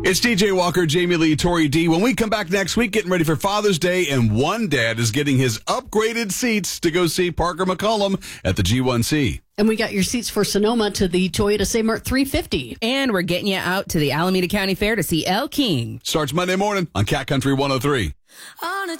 It's DJ Walker, Jamie Lee, Tori D. When we come back next week, getting ready for Father's Day, and one dad is getting his upgraded seats to go see Parker McCollum at the G1C. And we got your seats for Sonoma to the Toyota Saymart 350. And we're getting you out to the Alameda County Fair to see Elle King. Starts Monday morning on Cat Country 103.